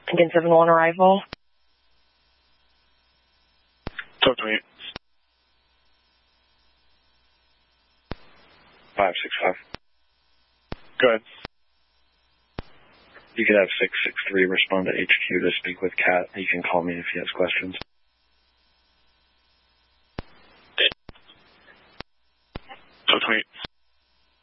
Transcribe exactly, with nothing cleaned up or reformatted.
Again, seven one arrival. Talk to me. five six five. Go ahead. You could have six six three respond to H Q to speak with Kat. He can call me if he has questions. Talk to me.